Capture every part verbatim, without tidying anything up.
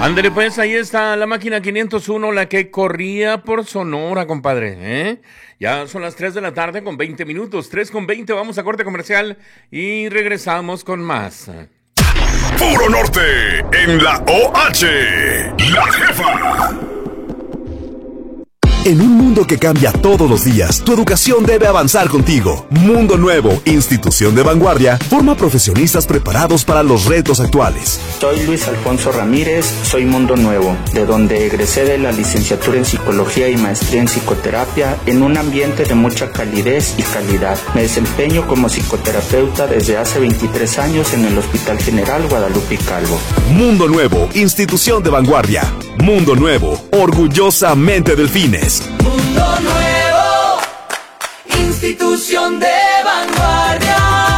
Ándale, pues ahí está la máquina quinientos uno, la que corría por Sonora, compadre, ¿eh? Ya son las tres de la tarde con veinte minutos, tres con veinte, vamos a corte comercial y regresamos con más. Puro Norte, en la O H, La Jefa. En un mundo que cambia todos los días, tu educación debe avanzar contigo. Mundo Nuevo, institución de vanguardia, forma profesionistas preparados para los retos actuales. Soy Luis Alfonso Ramírez, soy Mundo Nuevo, de donde egresé de la licenciatura en Psicología y maestría en Psicoterapia en un ambiente de mucha calidez y calidad. Me desempeño como psicoterapeuta desde hace veintitrés años en el Hospital General Guadalupe Calvo. Mundo Nuevo, institución de vanguardia. Mundo Nuevo, orgullosamente Delfines. Mundo Nuevo, institución de vanguardia.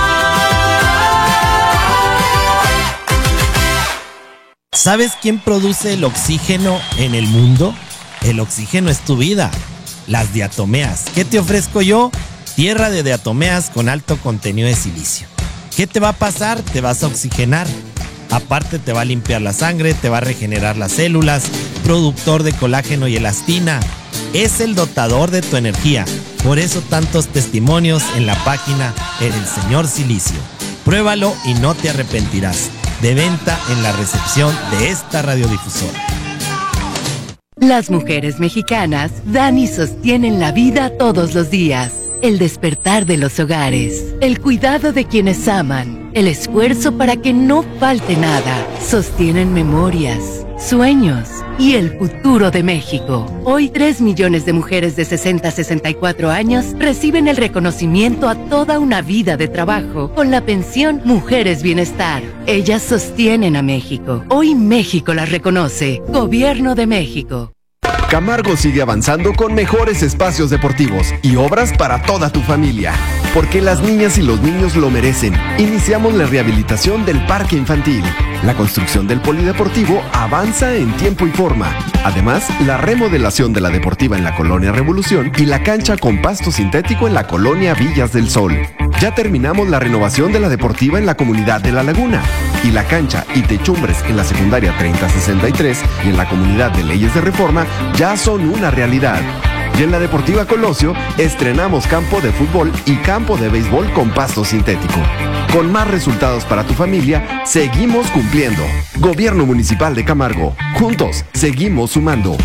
¿Sabes quién produce el oxígeno en el mundo? El oxígeno es tu vida. Las diatomeas. ¿Qué te ofrezco yo? Tierra de diatomeas con alto contenido de silicio. ¿Qué te va a pasar? Te vas a oxigenar. Aparte te va a limpiar la sangre, te va a regenerar las células, productor de colágeno y elastina. Es el dotador de tu energía. Por eso tantos testimonios en la página El Señor Silicio. Pruébalo y no te arrepentirás. De venta en la recepción de esta radiodifusora. Las mujeres mexicanas dan y sostienen la vida todos los días. El despertar de los hogares, el cuidado de quienes aman, el esfuerzo para que no falte nada. Sostienen memorias, sueños y el futuro de México. Hoy tres millones de mujeres de sesenta a sesenta y cuatro años reciben el reconocimiento a toda una vida de trabajo con la pensión Mujeres Bienestar. Ellas sostienen a México. Hoy México las reconoce. Gobierno de México. Camargo sigue avanzando con mejores espacios deportivos y obras para toda tu familia. Porque las niñas y los niños lo merecen. Iniciamos la rehabilitación del parque infantil. La construcción del polideportivo avanza en tiempo y forma. Además, la remodelación de la deportiva en la Colonia Revolución y la cancha con pasto sintético en la Colonia Villas del Sol. Ya terminamos la renovación de la deportiva en la comunidad de La Laguna. Y la cancha y techumbres en la secundaria treinta sesenta y tres y en la comunidad de Leyes de Reforma ya son una realidad. Y en la Deportiva Colosio estrenamos campo de fútbol y campo de béisbol con pasto sintético. Con más resultados para tu familia, seguimos cumpliendo. Gobierno Municipal de Camargo. Juntos, seguimos sumando.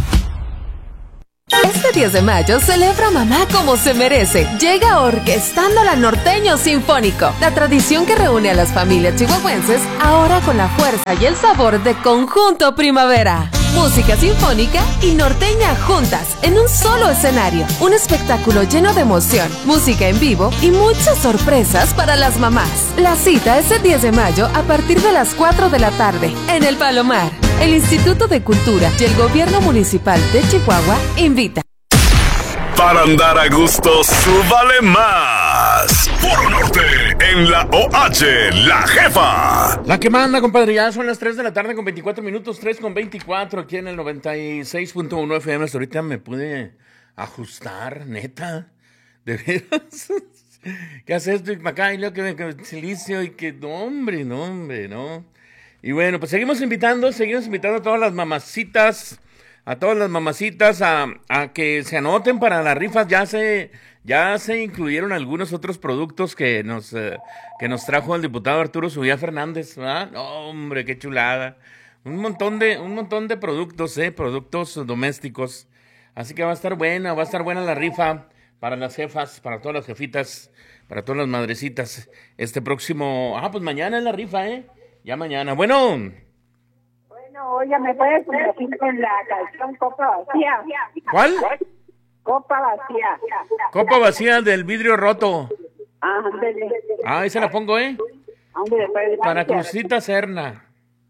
Este diez de mayo celebra a mamá como se merece. Llega Orquestando la Norteño Sinfónico, la tradición que reúne a las familias chihuahuenses, ahora con la fuerza y el sabor de Conjunto Primavera. Música sinfónica y norteña juntas en un solo escenario. Un espectáculo lleno de emoción, música en vivo y muchas sorpresas para las mamás. La cita es el diez de mayo a partir de las cuatro de la tarde en El Palomar. El Instituto de Cultura y el Gobierno Municipal de Chihuahua invita. Para andar a gusto, súbale más. Puro Norte, en la O H, La Jefa. La que manda, compadre, ya son las tres de la tarde con veinticuatro minutos, tres con veinticuatro aquí en el noventa y seis punto uno F M. Hasta ahorita me pude ajustar, neta. De veras. ¿Qué haces tú, acá? Y luego que me silicio y que, no, hombre, no, hombre, no. Y bueno, pues seguimos invitando, seguimos invitando a todas las mamacitas, a todas las mamacitas a, a que se anoten para las rifas. Ya se, ya se incluyeron algunos otros productos que nos, eh, que nos trajo el diputado Arturo Zubía Fernández, ¿verdad? No, hombre, qué chulada. Un montón de, un montón de productos, eh, productos domésticos. Así que va a estar buena, va a estar buena la rifa para las jefas, para todas las jefitas, para todas las madrecitas. Este próximo, ah, pues mañana es la rifa, eh. Ya mañana. Bueno. Bueno, oye, ¿me puedes compartir con la canción Copa Vacía? ¿Cuál? Copa Vacía. Copa Vacía del Vidrio Roto. Ah, ándale. Ah, ahí se la pongo, ¿eh? Ándale, pues, para Cruzita Serna.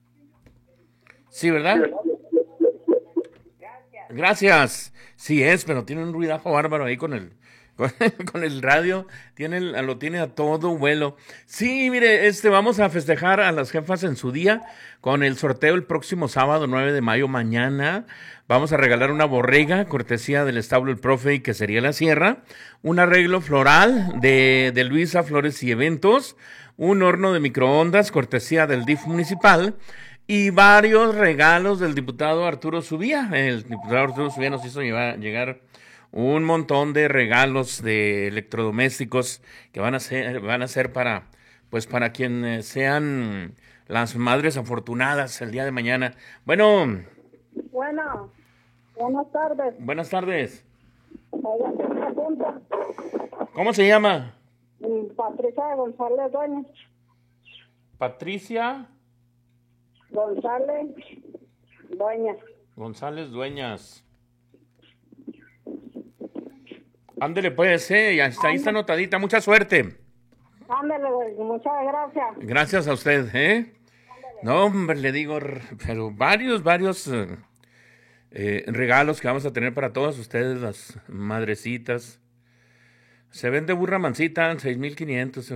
Sí, ¿verdad? Gracias. Gracias. Sí es, pero tiene un ruidajo bárbaro ahí con el... con el radio, tiene el, lo tiene a todo vuelo. Sí, mire, este vamos a festejar a las jefas en su día con el sorteo el próximo sábado nueve de mayo, mañana. Vamos a regalar una borrega, cortesía del establo El Profe y que sería La Sierra, un arreglo floral de, de Luisa Flores y Eventos, un horno de microondas, cortesía del D I F municipal, y varios regalos del diputado Arturo Subía. El diputado Arturo Subía nos hizo llevar, llegar un montón de regalos de electrodomésticos que van a ser, van a ser para, pues para quienes sean las madres afortunadas el día de mañana. Bueno. Bueno, buenas tardes. Buenas tardes. Oiga, ¿tiene una punta? ¿Cómo se llama? Patricia González Dueñas. Patricia González Dueñas. González Dueñas. Ándele pues, eh, ya está, ahí está anotadita. Mucha suerte. Ándale, güey, muchas gracias. Gracias a usted, ¿eh? No, hombre, le digo, pero varios, varios eh, eh, regalos que vamos a tener para todas ustedes, las madrecitas. Se vende burra mansita en seis mil quinientos.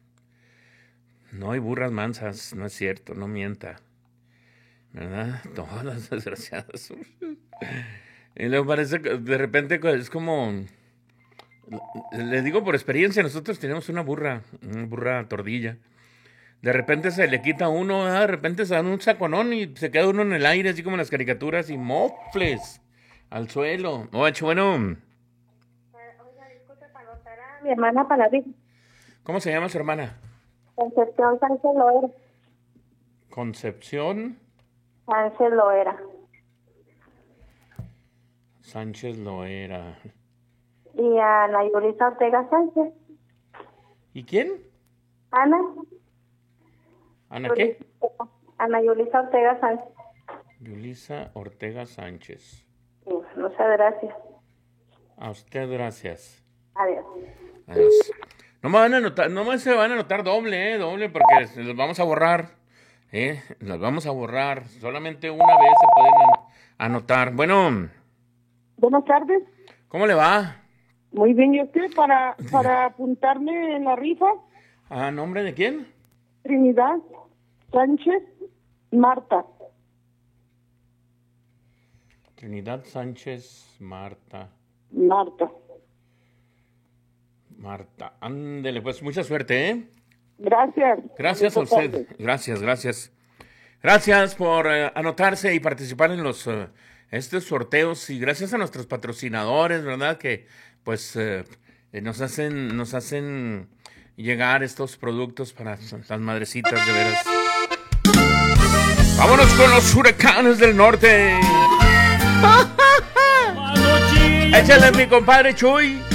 No hay burras mansas, no es cierto, no mienta. ¿Verdad? Todas las desgraciadas. Y luego parece que de repente es como... Le digo por experiencia, nosotros tenemos una burra, una burra tordilla. De repente se le quita uno, de repente se dan un saconón y se queda uno en el aire, así como en las caricaturas, y mofles al suelo. Oye, bueno. Oiga, disculpe, para anotar a mi hermana Paladín. ¿Cómo se llama su hermana? Concepción Sánchez Loera. Concepción Sánchez Loera. Sánchez Loera. Y a Ana Yulisa Ortega Sánchez. ¿Y quién? Ana. ¿Ana qué? Ana Yulisa Ortega Sánchez. Yulisa Ortega Sánchez. Sí, muchas gracias. A usted gracias. Adiós. Adiós. No me van a anotar, no me se van a anotar doble, eh, doble, porque los vamos a borrar, eh, los vamos a borrar. Solamente una vez se pueden anotar. Bueno. Buenas tardes. ¿Cómo le va? Muy bien, ¿y usted para, para apuntarme en la rifa? ¿A nombre de quién? Trinidad Sánchez Marta. Trinidad Sánchez Marta. Marta. Marta, ándele, pues mucha suerte, ¿eh? Gracias. Gracias a usted. Gracias, gracias. Gracias por eh, anotarse y participar en los uh, estos sorteos y gracias a nuestros patrocinadores, ¿verdad? Que pues eh, nos hacen nos hacen llegar estos productos para las madrecitas, de veras. Vámonos con los huracanes del norte. Échale, mi compadre Chuy.